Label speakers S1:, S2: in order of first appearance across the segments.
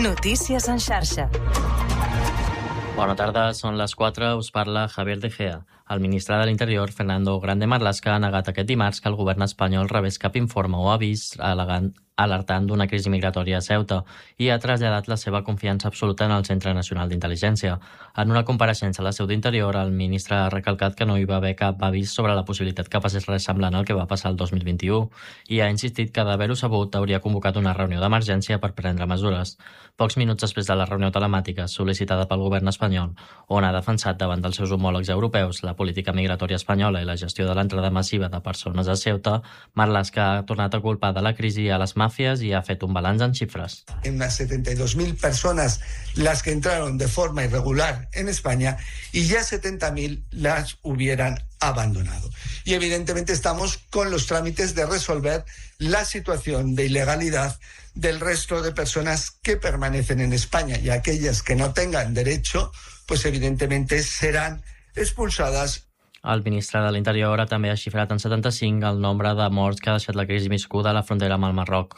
S1: Notícies en xarxa.
S2: Bona tarda, són les 4, us parla Javier De Gea. El ministre de l'Interior, Fernando Grande Marlaska, ha negat aquest dimarts que el govern espanyol rebés cap informe o avís alertant d'una crisi migratòria a Ceuta i ha traslladat la seva confiança absoluta en el Centre Nacional d'Intel·ligència. En una compareixença a la seu d'Interior, el ministre ha recalcat que no hi va haver cap avís sobre la possibilitat que passés res semblant al que va passar el 2021 i ha insistit que d'haver-ho sabut hauria convocat una reunió d'emergència per prendre mesures. Pocs minuts després de la reunió telemàtica sol·licitada pel govern espanyol, on ha defensat davant dels seus homòlegs europeus la política migratòria espanyola i la gestió de l'entrada massiva de persones a Ceuta, Marlaska ha tornat a culpar de la crisi a les màfies y ha fet un balanç en xifres.
S3: En unas 72.000 personas las que entraron de forma irregular en España y ya 70.000 las hubieran abandonado. Y evidentemente estamos con los trámites de resolver la situación de ilegalidad del resto de personas que permanecen en España y aquellas que no tengan derecho, pues evidentemente serán expulsadas.
S2: El ministre de l'Interior ha també xifrat en 75 el nombre de morts que ha deixat la crisi viscuda a la frontera amb el Marroc.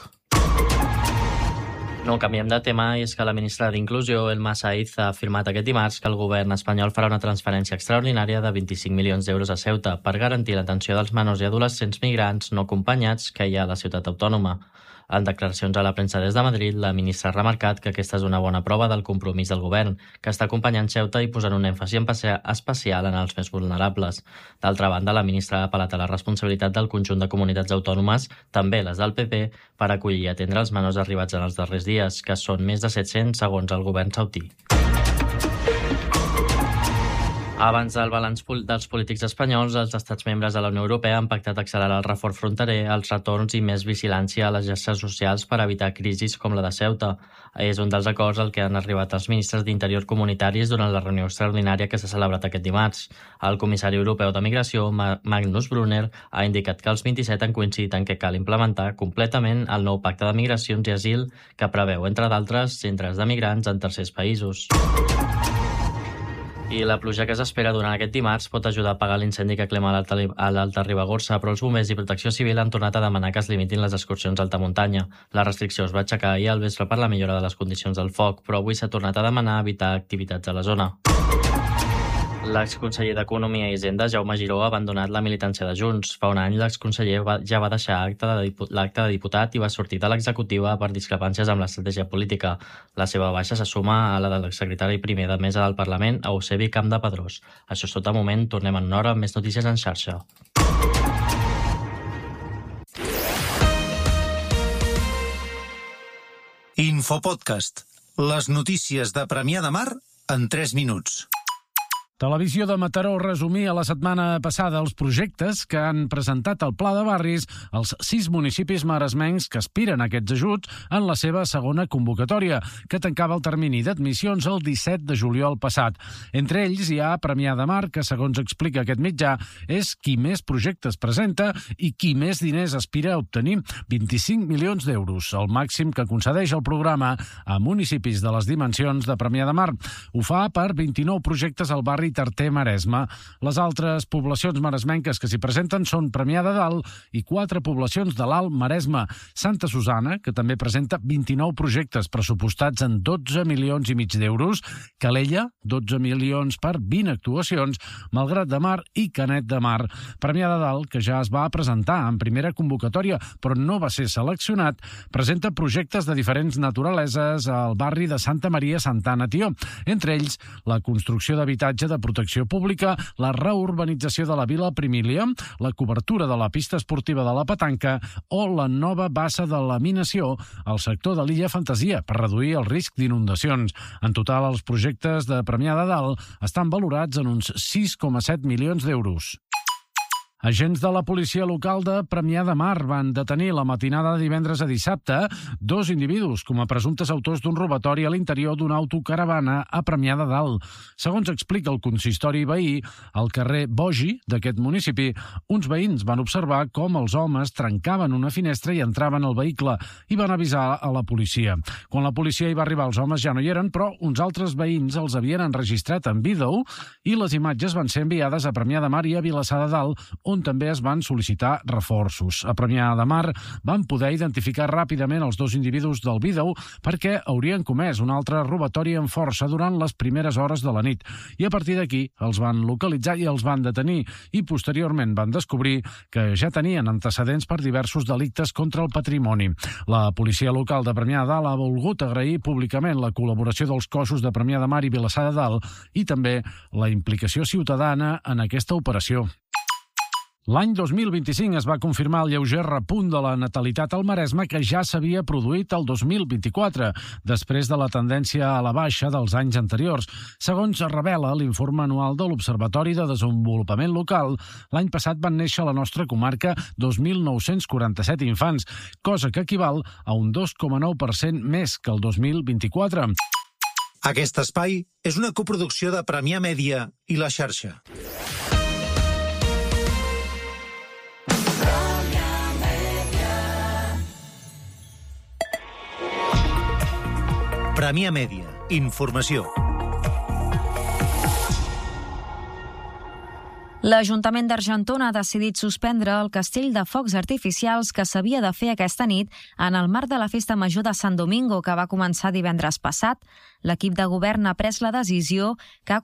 S2: No canviem de tema i és que la ministra d'Inclusió, Elma Saiz, ha afirmat aquest dimarts que el govern espanyol farà una transferència extraordinària de 25 milions d'euros a Ceuta per garantir l'atenció dels menors i adolescents migrants no acompanyats que hi ha a la ciutat autònoma. En declaracions a la premsa des de Madrid, la ministra ha remarcat que aquesta és una bona prova del compromís del govern, que està acompanyant Ceuta i posant un èmfasi especial en els més vulnerables. D'altra banda, la ministra ha apel·lat a la responsabilitat del conjunt de comunitats autònomes, també les del PP, per acollir i atendre els menors arribats en els darrers dies, que són més de 700 segons el govern saudí. Abans del balanç dels polítics espanyols, els estats membres de la Unió Europea han pactat accelerar el reforç fronterer, els retorns i més vigilància a les xarxes socials per evitar crisis com la de Ceuta. És un dels acords al que han arribat els ministres d'Interior comunitaris durant la reunió extraordinària que s'ha celebrat aquest dimarts. El comissari europeu de Migració, Magnus Brunner, ha indicat que els 27 han coincidit en què cal implementar completament el nou pacte de migracions i asil que preveu, entre d'altres, centres de migrants en tercers països. I la pluja que s'espera durant aquest dimarts pot ajudar a apagar l'incendi que crema a l'Alta Ribagorça, però els bombers i Protecció Civil han tornat a demanar que es limitin les excursions a alta muntanya. La restricció es va aixecar ahir al vespre per la millora de les condicions del foc, però avui s'ha tornat a demanar evitar activitats a la zona. L'exconseller d'Economia i Hisenda, Jaume Giró, ha abandonat la militància de Junts. Fa un any, l'exconseller ja va deixar l'acte de diputat i va sortir de l'executiva per discrepàncies amb l'estratègia política. La seva baixa se suma a la de l'exsecretari primer de mesa del Parlament, Eusebi Campdepadrós. Això és tot de moment. Tornem en una hora amb més notícies en xarxa.
S4: Infopodcast. Les notícies de Premià de Mar en 3 minuts.
S5: Televisió de Mataró resumia la setmana passada els projectes que han presentat el Pla de Barris als 6 municipis maresmencs que aspiren a aquests ajuts en la seva segona convocatòria, que tancava el termini d'admissions el 17 de juliol passat. Entre ells hi ha Premià de Mar, que, segons explica aquest mitjà, és qui més projectes presenta i qui més diners aspira a obtenir, 25 milions d'euros, el màxim que concedeix el programa a municipis de les dimensions de Premià de Mar. Ho fa per 29 projectes al barri Tarter Maresme. Les altres poblacions maresmenques que s'hi presenten són Premià de Dalt i 4 poblacions de l'Alt Maresme. Santa Susana, que també presenta 29 projectes pressupostats en 12 milions i mig d'euros. Calella, 12 milions per 20 actuacions. Malgrat de Mar i Canet de Mar. Premià de Dalt, que ja es va presentar en primera convocatòria però no va ser seleccionat, presenta projectes de diferents naturaleses al barri de Santa Maria Santana Tió. Entre ells, la construcció d'habitatge de protecció pública, la reurbanització de la Vila Primília, la cobertura de la pista esportiva de la Petanca o la nova bassa de laminació al sector de l'Illa Fantasia per reduir el risc d'inundacions. En total, els projectes de Premià de Dalt estan valorats en uns 6,7 milions d'euros. Agents de la policia local de Premià de Mar van detenir la matinada de divendres a dissabte 2 individus com a presumptes autors d'un robatori a l'interior d'una autocaravana a Premià de Dalt. Segons explica el consistori veí, al carrer Bogi d'aquest municipi, uns veïns van observar com els homes trencaven una finestra i entraven al vehicle i van avisar a la policia. Quan la policia hi va arribar, els homes ja no hi eren, però uns altres veïns els havien enregistrat en vídeo i les imatges van ser enviades a Premià de Mar i a Vilassar de Dalt, on també es van sol·licitar reforços. A Premià de Mar van poder identificar ràpidament els 2 individus del vídeo perquè haurien comès un altre robatori amb força durant les primeres hores de la nit. I a partir d'aquí els van localitzar i els van detenir i posteriorment van descobrir que ja tenien antecedents per diversos delictes contra el patrimoni. La policia local de Premià de Dalt ha volgut agrair públicament la col·laboració dels cossos de Premià de Mar i Vilassar de Dalt i també la implicació ciutadana en aquesta operació. L'any 2025 es va confirmar el lleuger repunt de la natalitat al Maresme que ja s'havia produït el 2024, després de la tendència a la baixa dels anys anteriors. Segons revela l'informe anual de l'Observatori de Desenvolupament Local, l'any passat van néixer a la nostra comarca 2.947 infants, cosa que equival a un 2,9% més que el 2024.
S4: Aquest espai és una coproducció de Premià Mèdia i La Xarxa. Premià Mèdia. Informació.
S1: L'Ajuntament d'Argentona ha decidit suspendre el castell de focs artificials que s'havia de fer aquesta nit en el marc de la Festa Major de Sant Domingo, que va començar divendres passat. L'equip de govern ha pres la decisió, que ha